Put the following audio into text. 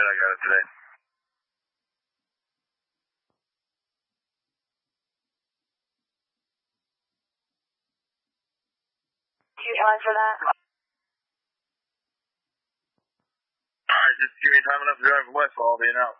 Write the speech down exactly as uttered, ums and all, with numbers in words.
I got it today. Two airline for that. Alright, just give me time enough to drive from Westfall, I'll be an out.